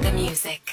the music.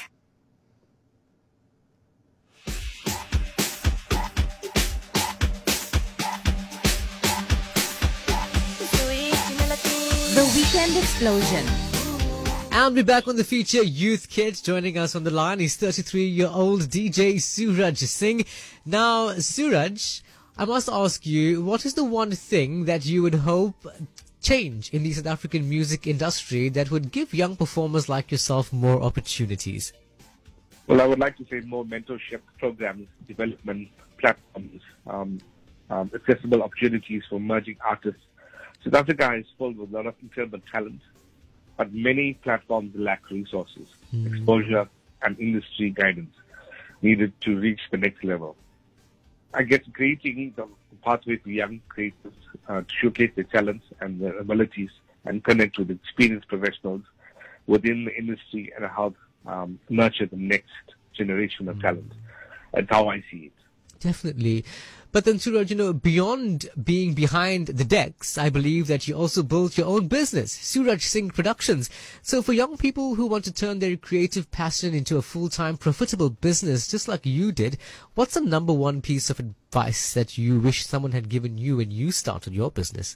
The Weekend Explosion. And we're back on the feature Youth Kid. Joining us on the line is 33-year-old DJ Suraj Singh. Now, Suraj, I must ask you, what is the one thing that you would hope change in the South African music industry that would give young performers like yourself more opportunities? Well, I would like to say more mentorship programs, development platforms, accessible opportunities for emerging artists. South Africa is full with a lot of incredible talent, but many platforms lack resources, exposure, and industry guidance needed to reach the next level. I guess creating the pathway for young creators to showcase their talents and their abilities and connect with experienced professionals within the industry and help nurture the next generation of talent. That's how I see it. Definitely. But then, Suraj, beyond being behind the decks, I believe that you also built your own business, Suraj Singh Productions. So for young people who want to turn their creative passion into a full-time profitable business, just like you did, what's the number one piece of advice that you wish someone had given you when you started your business?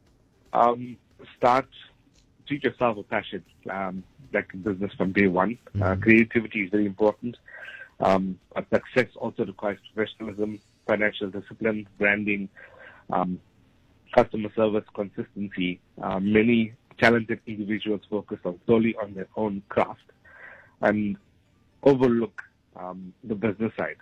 Treat yourself with passion, like in business from day one. Creativity is very important. But success also requires professionalism, financial discipline, branding, customer service, consistency. Many talented individuals focus solely on their own craft and overlook the business side.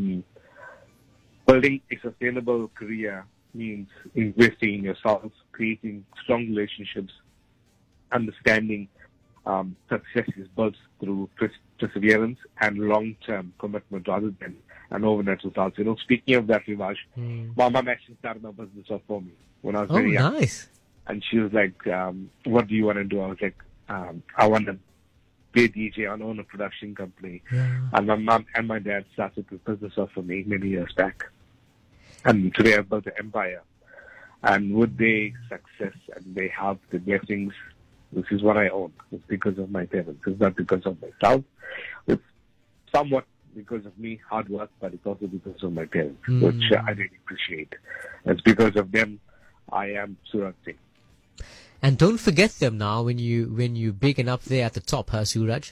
Building a sustainable career means investing in yourself, creating strong relationships, understanding success is built through perseverance and long-term commitment rather than an overnight result. Speaking of that, Vivash, my mom actually started my business off for me when I was very young. Oh, nice. And she was like, what do you want to do? I was like, I want to be a DJ and own a production company. Yeah. And my mom and my dad started the business off for me many years back. And today I've built an empire. And with their success and they have the blessings, this is what I own. It's because of my parents. It's not because of myself. It's somewhat because of me, hard work, but it's also because of my parents, which I really appreciate. It's because of them I am Suraj Singh. And don't forget them now when you big and up there at the top, Suraj.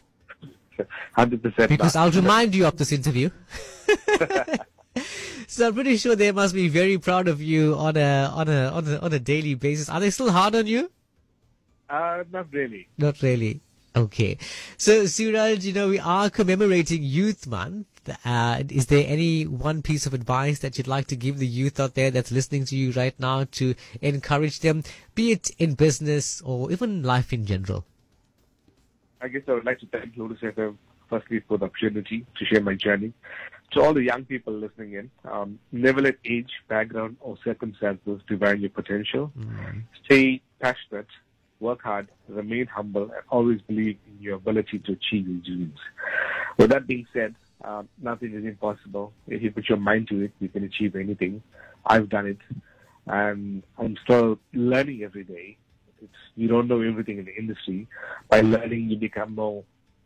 100%. Because I'll remind you of this interview. So I'm pretty sure they must be very proud of you on a daily basis. Are they still hard on you? Not really. Not really. Okay. So, Suraj, we are commemorating Youth Month. Is there any one piece of advice that you'd like to give the youth out there that's listening to you right now to encourage them, be it in business or even life in general? I guess I would like to thank Lotus FM firstly for the opportunity to share my journey. To all the young people listening in, never let age, background, or circumstances define your potential. Stay passionate. Work hard, remain humble, and always believe in your ability to achieve your dreams. With that being said, nothing is impossible. If you put your mind to it, you can achieve anything. I've done it, and I'm still learning every day. You don't know everything in the industry. By learning, you become more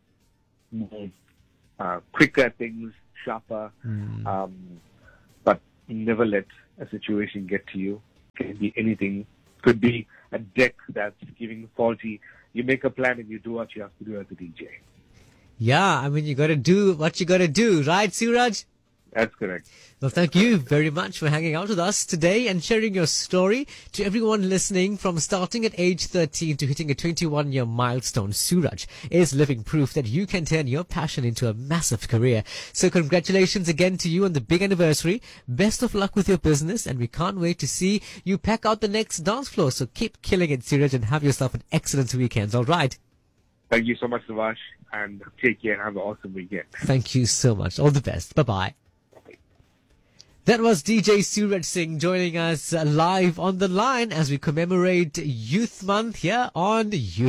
quicker at things, sharper. But never let a situation get to you. It can be anything. Could be a deck that's giving faulty. You make a plan and you do what you have to do as a DJ. Yeah, you got to do what you got to do, right, Suraj? That's correct. Well, thank you very much for hanging out with us today and sharing your story. To everyone listening, from starting at age 13 to hitting a 21-year milestone, Suraj is living proof that you can turn your passion into a massive career. So congratulations again to you on the big anniversary. Best of luck with your business, and we can't wait to see you pack out the next dance floor. So keep killing it, Suraj, and have yourself an excellent weekend. All right. Thank you so much, Savash, and take care and have an awesome weekend. Thank you so much. All the best. Bye-bye. That was DJ Suraj Singh joining us live on the line as we commemorate Youth Month here on Youth.